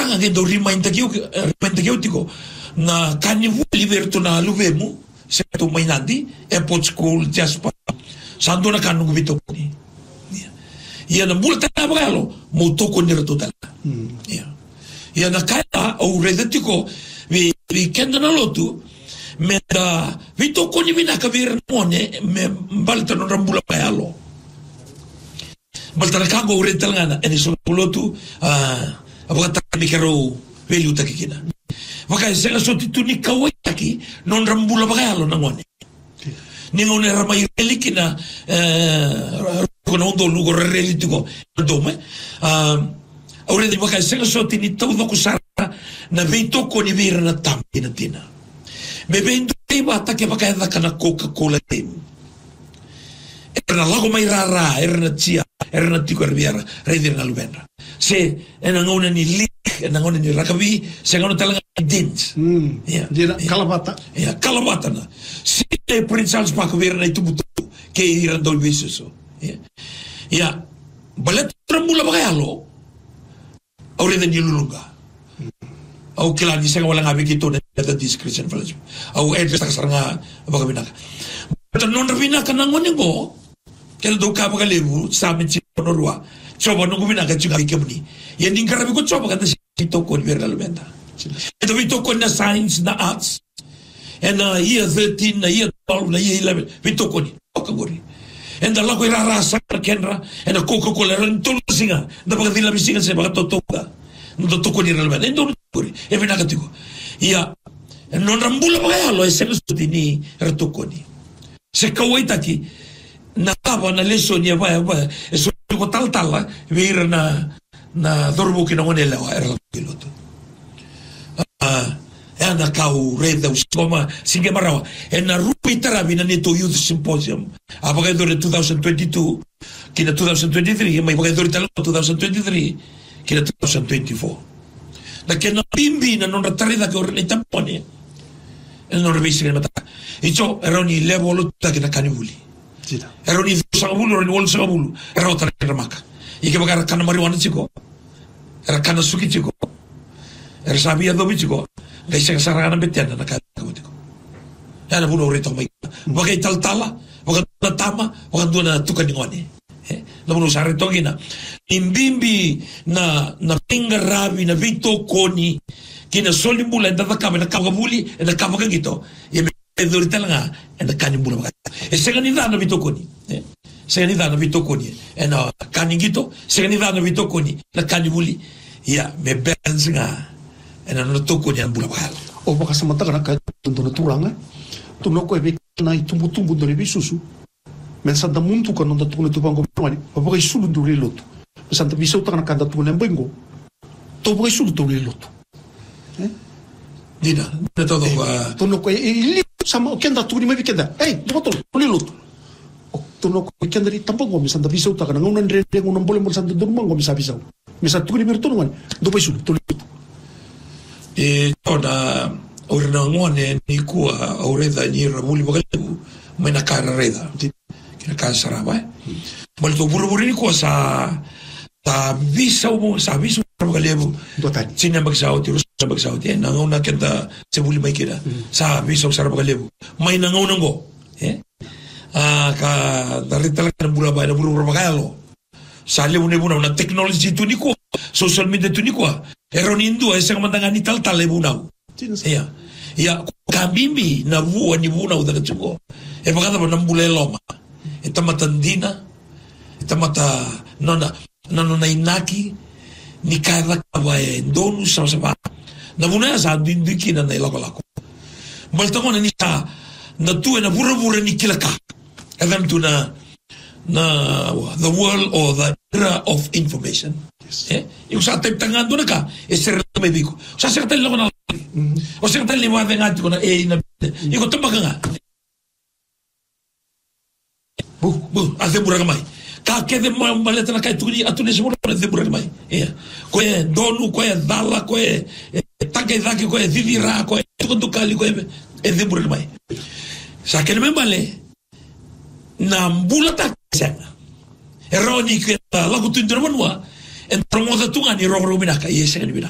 kurang ang do remind tiko na kanyu liberto na luvemu sa to mainandi airport school just pa sando na kanu gubito ni ia na multa na bagalo mo to ko ni to dala ia na kaya o redetiko vi kenda na lotu me da vito ko ni vina kavir mone me balta no rambula bagalo balta na kango uretal ngana eni so lotu abagata ni karo velu takikina maka sega sotituni kawai taki non rambula bagalo nangone ningone ramai relikina kono ondo lugo relitiko dome ora di maka sega sotini todo ko sara na vito ko ni vira na tampina tina me vendo bata ke maka da kana Coca-Cola tem era lago mai rara era na tia era na tiko riviera redir na lubenra se enangone ni nangone ni rakabi se ngono talanga dins dira kalabata kalabata na si Prince Charles pa ver na itu buto ke iran dol biso balet tremula bagalo ore na nilulunga au kilani se wala ngabi kito na discretion village au address kasaranga bagabinaka but non rabinaka nangone go kel do ka bagalebu sa min ci norwa coba nunggu binaka juga ikemni yang dingkarabi ko coba kata ito ko ver almenda ito ito ko na science na arts and year 13 na year 12 na year 11 ito ko ni okagori and la ko rasa kenra and Coca-Cola ran tolo singa da baga dila bisinga se baga totoda ndo to ko ni almenda ndo kori e binaka tiko ia non rambula baga lo ese studi rato ko ni se kawaita ki na tava na leso ni va eso ko tal vir na dorbo ki na ngonela era piloto ana kau reda uskoma singe marawa na rupi tarabina ni to youth symposium apaga do 2022 ki na 2023 mai paga do 2023 ki na 2024 na ke na bimbi na non ratarida ko ni tampone non revisi ke mata icho era ni level ta ki na kanibuli era ni sangabulu era ni wol sangabulu era otra ramaka ike bagara kana marijuana chiko era kana suki chiko era sabia dobi chiko gaisa sarana betiana na kana chiko ana buno reto mai bagai tala bagai tama bagai dona tukani na buno sare togina imbimbi na pinga rabi na vito koni kina solimbula nda kama na kabuli na kama gito dorita nga na kanibula seganida na vito koni seganida na vito koni na kaningito seganida na vito koni na kanibuli ya me benz nga na no toko ni bula bakal o baka samanta kana ka tundo na turanga tuno ko ebe na itumbutumbu do bisusu men sa da muntu ka no da tuno tubango mani baka isulu do reloto santa biso ta kana kanda tuno mbengo to baka isulu do reloto dina de todo tuno ko sama kenda tuni mai kenda botol reloto tuno ko kenda ri tampoco mi santa biso ta kana ngunan re ngunan bole mo santa durmo ngo bisa bisa misa tuni mir tuno mani do biso to toda orna ngone ni kua aureda ni ramuli bagalebu mai na cara reda kina ka saraba mal to buru ni kua sa visa bagalebu sinya bagsauti rusa bagsauti na ngona kenda sebuli mai kida sa visa sa bagalebu mai na ngona ngo ka darita lang bura ba na buru bagalo sa lebu na technology tu ni ko social media tu ni ko eron indu ay sa kamandangani tal lebunau ya kabimbi na buwa ni bunau da tsugo e bagada ba nambule loma eta matandina eta mata nona inaki ni kaira ba donu sa na buna sa dindiki na lako baltongo ni sa na tu na bura ni kilaka adam tu na the world or the era of information eu sa tep tangando na ka ese me digo sa sa tel na o sa tel ni wa venga ko na na iko tamba nga bu ase buraga mai ka ke de maleta na kai tuni atune se buraga de buraga mai ko donu ko dala ko tanke dake ko vivira ko to kali ko de buraga mai sa ke me male na mbulata senga eroni ke la kutu ndorwanwa en promoda tunga ni rogro binaka yese ni